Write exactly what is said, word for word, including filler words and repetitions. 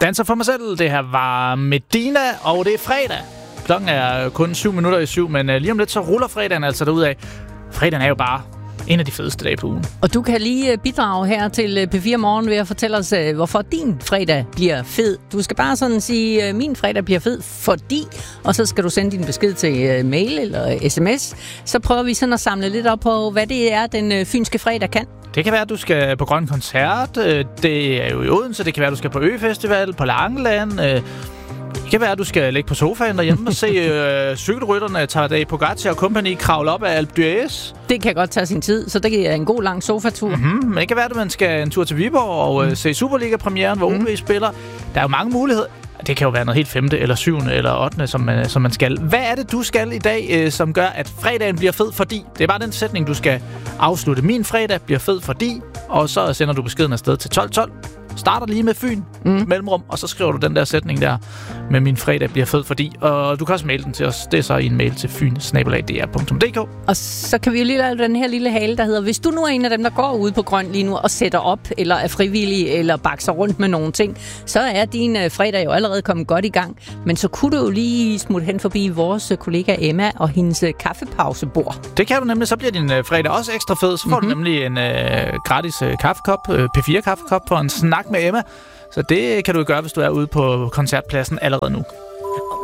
Danser for mig selv. Det her var Medina, og det er fredag. Klokken er kun syv minutter i syv, men lige om lidt så ruller fredagen altså derudad. Fredagen er jo bare en af de fedeste dage på ugen. Og du kan lige bidrage her til P fire Morgen ved at fortælle os, hvorfor din fredag bliver fed. Du skal bare sådan sige, min fredag bliver fed, fordi, og så skal du sende din besked til mail eller sms. Så prøver vi sådan at samle lidt op på, hvad det er, den fynske fredag kan. Det kan være, at du skal på Grøn Koncert. Det er jo i Odense. Det kan være, at du skal på Øfestival, på Langeland. Det kan være, at du skal ligge på sofaen derhjemme og se øh, cykelrytterne Tadej Pogacar og company kravle op af Alpe d'Huez. Det kan godt tage sin tid, så det er en god lang sofatur. Mm-hmm. Men det kan være, at man skal en tur til Viborg og øh, se Superliga-premieren, hvor mm. O B spiller. Der er jo mange muligheder. Det kan jo være noget helt femte, eller syvende, eller ottende, som man, som man skal. Hvad er det, du skal i dag, øh, som gør, at fredagen bliver fed, fordi? Det er bare den sætning, du skal afslutte. Min fredag bliver fed, fordi... Og så sender du beskeden afsted til tolv tolv. Starter lige med Fyn, mm. mellemrum, og så skriver du den der sætning der med min fredag bliver fed, fordi... Og du kan også maile den til os. Det er så i en mail til fyn snabel-a d r punktum d k. Og så kan vi jo lige lave den her lille hale, der hedder, hvis du nu er en af dem, der går ud på Grøn lige nu og sætter op, eller er frivillig, eller bakser rundt med nogle ting, så er din uh, fredag jo allerede kommet godt i gang. Men så kunne du jo lige smutte hen forbi vores kollega Emma og hendes uh, kaffepausebord. Det kan du nemlig. Så bliver din uh, fredag også ekstra fed. Så får mm-hmm. du nemlig en uh, gratis uh, kaffekop, uh, P fire kaffekop for en snak med Emma. Så det kan du gøre, hvis du er ude på koncertpladsen allerede nu.